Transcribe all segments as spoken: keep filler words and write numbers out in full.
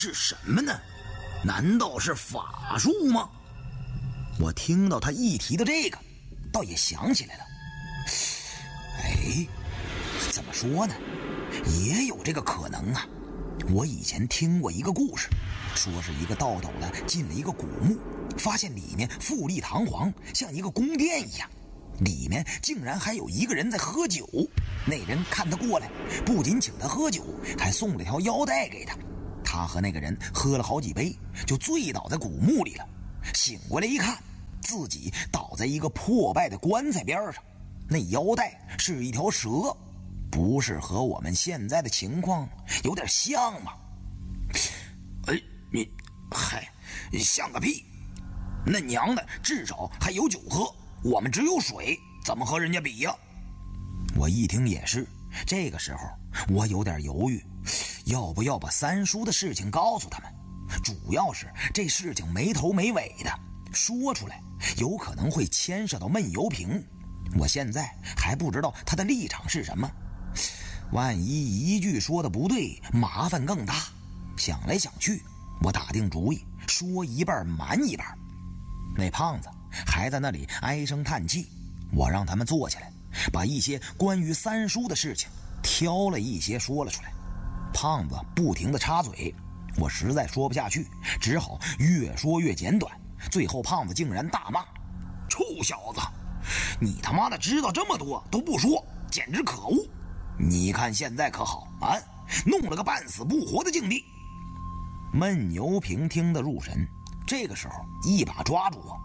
是什么呢？难道是法术吗？我听到他一提的这个，倒也想起来了。哎，怎么说呢？也有这个可能啊。我以前听过一个故事，说是一个道斗的进了一个古墓，发现里面富丽堂皇，像一个宫殿一样，里面竟然还有一个人在喝酒。那人看他过来，不仅请他喝酒，还送了条腰带给他。他和那个人喝了好几杯，就醉倒在古墓里了。醒过来一看，自己倒在一个破败的棺材边上，那腰带是一条蛇，不是和我们现在的情况有点像吗？哎，你嗨，像个屁！那娘的至少还有酒喝，我们只有水，怎么和人家比呀？我一听也是，这个时候我有点犹豫，要不要把三叔的事情告诉他们？主要是这事情没头没尾的，说出来有可能会牵涉到闷油瓶。我现在还不知道他的立场是什么，万一一句说的不对，麻烦更大。想来想去，我打定主意，说一半瞒一半。那胖子还在那里唉声叹气，我让他们坐起来，把一些关于三叔的事情挑了一些说了出来。胖子不停地插嘴，我实在说不下去，只好越说越简短。最后胖子竟然大骂：臭小子，你他妈的知道这么多都不说，简直可恶！你看现在可好啊，弄了个半死不活的境地。闷牛瓶听得入神，这个时候一把抓住我：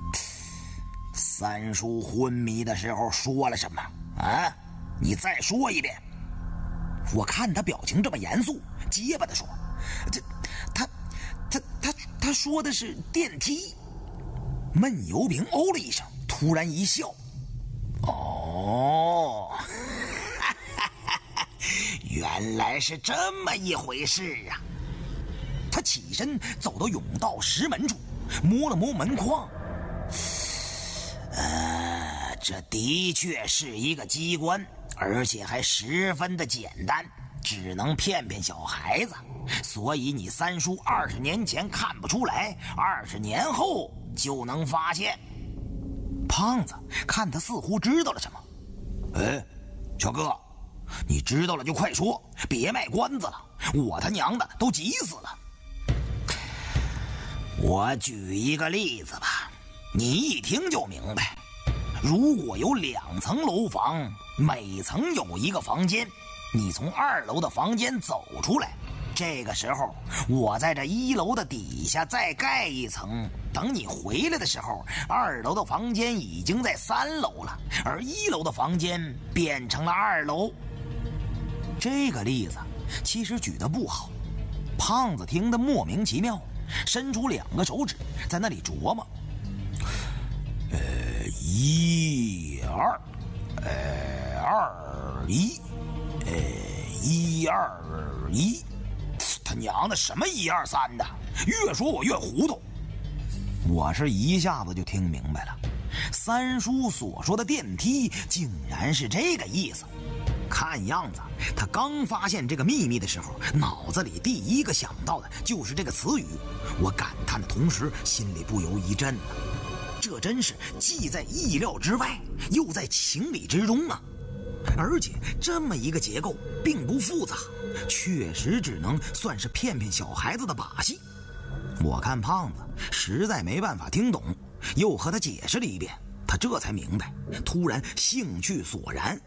三叔昏迷的时候说了什么啊？你再说一遍。我看他表情这么严肃，结巴地说：这他他他他说的是电梯。闷油瓶哦了一声，突然一笑：哦，原来是这么一回事啊。他起身走到甬道石门处，摸了摸门框，呃，这的确是一个机关，而且还十分的简单，只能骗骗小孩子。所以你三叔二十年前看不出来，二十年后就能发现。胖子看他似乎知道了什么，哎，小哥，你知道了就快说，别卖关子了，我他娘的都急死了。我举一个例子吧，你一听就明白。如果有两层楼房，每层有一个房间，你从二楼的房间走出来，这个时候我在这一楼的底下再盖一层，等你回来的时候，二楼的房间已经在三楼了，而一楼的房间变成了二楼。这个例子其实举得不好，胖子听得莫名其妙，伸出两个手指在那里琢磨，呃，一二，呃，二一，呃，一二一，他娘的什么一二三的，越说我越糊涂。我是一下子就听明白了，三叔所说的电梯竟然是这个意思。看样子他刚发现这个秘密的时候，脑子里第一个想到的就是这个词语。我感叹的同时，心里不由一震呢。这真是既在意料之外，又在情理之中啊！而且这么一个结构并不复杂，确实只能算是骗骗小孩子的把戏。我看胖子实在没办法听懂，又和他解释了一遍，他这才明白，突然兴趣索然。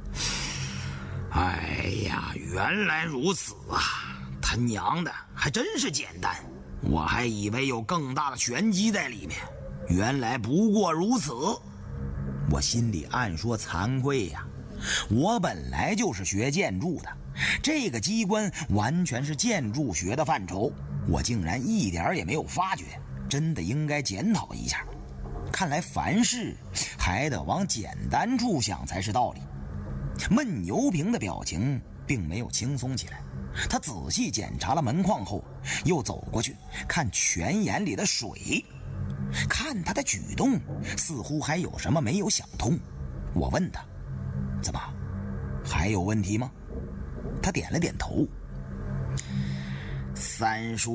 哎呀，原来如此啊！他娘的，还真是简单，我还以为有更大的玄机在里面，原来不过如此。我心里暗说惭愧呀，我本来就是学建筑的，这个机关完全是建筑学的范畴，我竟然一点也没有发觉，真的应该检讨一下。看来凡事还得往简单处想才是道理。闷油瓶的表情并没有轻松起来，他仔细检查了门框后，又走过去看泉眼里的水，看他的举动似乎还有什么没有想通。我问他，怎么还有问题吗？他点了点头。 三叔。